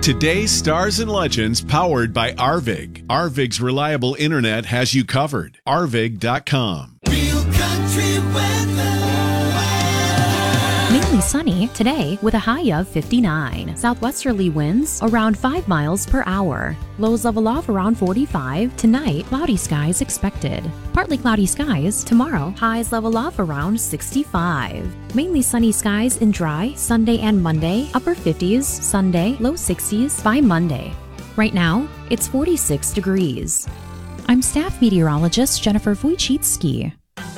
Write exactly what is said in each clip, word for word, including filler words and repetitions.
Today's stars and legends powered by Arvig. Arvig's reliable internet has you covered. Arvig dot com. Real country weather. Mainly sunny today with a high of fifty-nine. Southwesterly winds around five miles per hour. Lows level off around forty-five. Tonight, cloudy skies expected. Partly cloudy skies tomorrow. Highs level off around sixty-five. Mainly sunny skies and dry Sunday and Monday. Upper fifties Sunday, low sixties by Monday. Right now, it's forty-six degrees. I'm staff meteorologist Jennifer Wojcicki.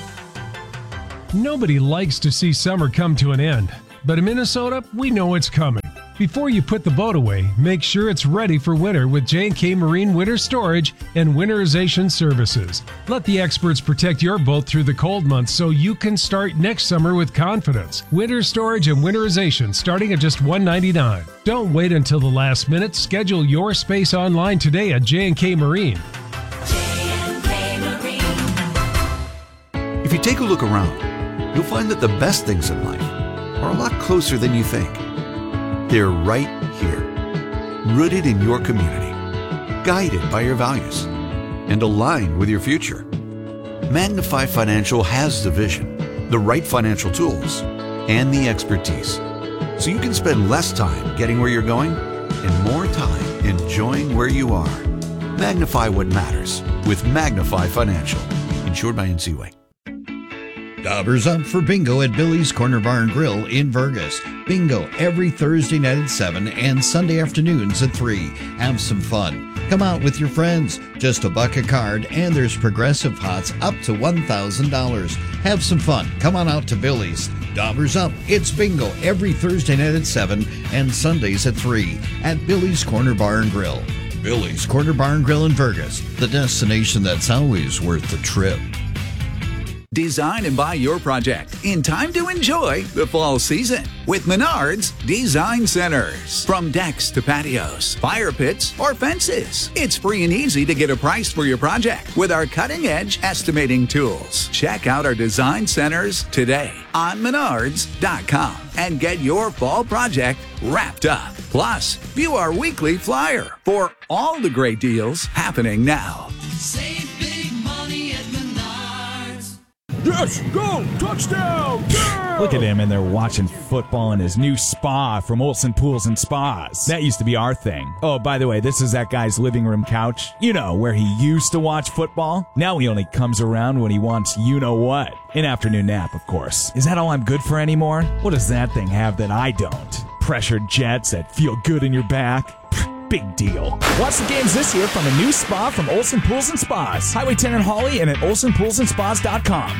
Nobody likes to see summer come to an end, but in Minnesota, we know it's coming. Before you put the boat away, make sure it's ready for winter with J and K Marine Winter Storage and Winterization Services. Let the experts protect your boat through the cold months so you can start next summer with confidence. Winter storage and winterization starting at just one hundred ninety-nine dollars. Don't wait until the last minute. Schedule your space online today at J and K Marine. J and K Marine. If you take a look around, you'll find that the best things in life are a lot closer than you think. They're right here, rooted in your community, guided by your values, and aligned with your future. Magnify Financial has the vision, the right financial tools, and the expertise, so you can spend less time getting where you're going and more time enjoying where you are. Magnify what matters with Magnify Financial, insured by N C U A. Dobbers up for bingo at Billy's Corner Bar and Grill in Vergas. Bingo every Thursday night at seven and Sunday afternoons at three. Have some fun. Come out with your friends. Just a buck a card, and there's progressive hots up to one thousand dollars. Have some fun. Come on out to Billy's. Dobbers up. It's bingo every Thursday night at seven and Sundays at three at Billy's Corner Bar and Grill. Billy's Corner Bar and Grill in Vergas, the destination that's always worth the trip. Design and buy your project in time to enjoy the fall season with Menards Design Centers. From decks to patios, fire pits, or fences, it's free and easy to get a price for your project with our cutting-edge estimating tools. Check out our design centers today on menards dot com and get your fall project wrapped up. Plus, view our weekly flyer for all the great deals happening now. Save big money at Menards. Yes, go, touchdown, yeah! Look at him in there watching football in his new spa from Olsen Pools and Spas. That used to be our thing. Oh, by the way, this is that guy's living room couch. You know, where he used to watch football. Now he only comes around when he wants you-know-what. An afternoon nap, of course. Is that all I'm good for anymore? What does that thing have that I don't? Pressured jets that feel good in your back? Big deal. Watch the games this year from a new spa from Olsen Pools and Spas. Highway ten in Hawley and at olsen pools and spas dot com.